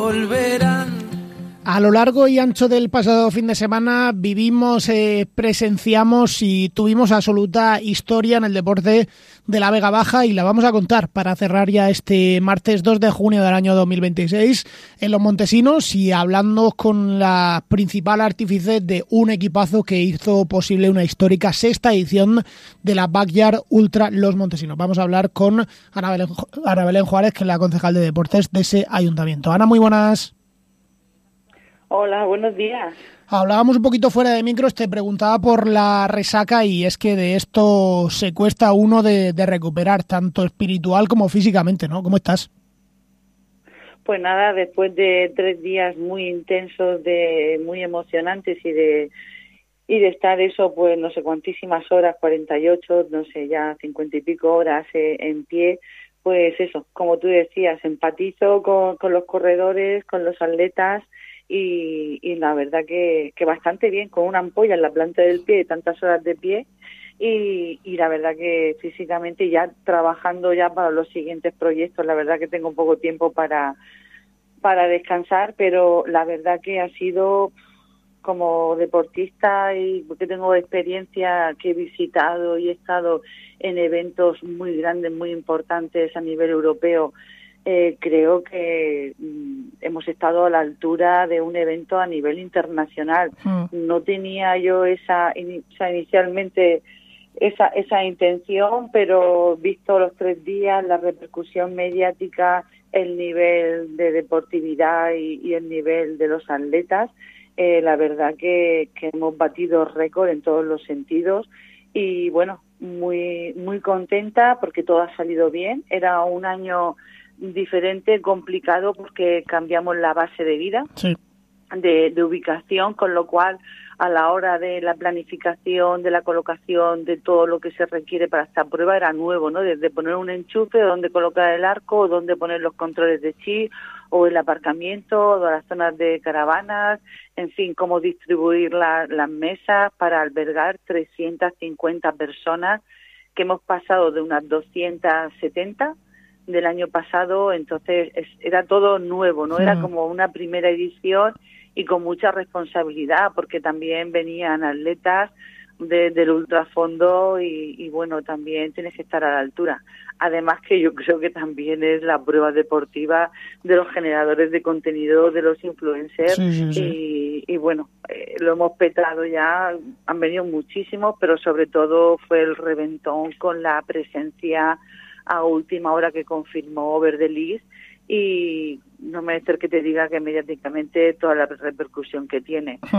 volverán. A lo largo y ancho del pasado fin de semana vivimos, presenciamos y tuvimos absoluta historia en el deporte de la Vega Baja y la vamos a contar para cerrar ya este martes 2 de junio del año 2026 en Los Montesinos y hablando con la principal artífice de un equipazo que hizo posible una histórica sexta edición de la Backyard Ultra Los Montesinos. Vamos a hablar con Ana Belén Juárez, que es la concejal de deportes de ese ayuntamiento. Ana, muy buenas. Hola, buenos días. Hablábamos un poquito fuera de micros, te preguntaba por la resaca y es que de esto se cuesta uno de recuperar, tanto espiritual como físicamente, ¿no? ¿Cómo estás? Pues nada, después de 3 días muy intensos, muy emocionantes y de estar eso, pues no sé cuantísimas horas, 48, no sé, ya 50 y pico horas en pie, pues eso, como tú decías, empatizo con los corredores, con los atletas, y la verdad que bastante bien, con una ampolla en la planta del pie, tantas horas de pie, y la verdad que físicamente ya trabajando ya para los siguientes proyectos, la verdad que tengo poco tiempo para descansar, pero la verdad que ha sido como deportista y porque tengo experiencia que he visitado y he estado en eventos muy grandes, muy importantes a nivel europeo. Creo que hemos estado a la altura de un evento a nivel internacional. No tenía yo inicialmente esa intención, pero visto los 3 días, la repercusión mediática, el nivel de deportividad y el nivel de los atletas, la verdad que hemos batido récord en todos los sentidos y bueno, muy muy contenta porque todo ha salido bien. Era un año diferente, complicado, porque cambiamos la base de vida, sí, de ubicación, con lo cual a la hora de la planificación, de la colocación, de todo lo que se requiere para esta prueba era nuevo, ¿no? Desde poner un enchufe, dónde colocar el arco, dónde poner los controles de chi, o el aparcamiento, o las zonas de caravanas, en fin, cómo distribuir las mesas para albergar 350 personas, que hemos pasado de unas 270 del año pasado, entonces era todo nuevo, ¿no? Era como una primera edición y con mucha responsabilidad, porque también venían atletas del ultrafondo y bueno, también tienes que estar a la altura. Además que yo creo que también es la prueba deportiva de los generadores de contenido, de los influencers, sí. Y bueno, lo hemos petado ya, han venido muchísimos, pero sobre todo fue el reventón con la presencia a última hora que confirmó Verdelis, y no me hacer que te diga que mediáticamente toda la repercusión que tiene.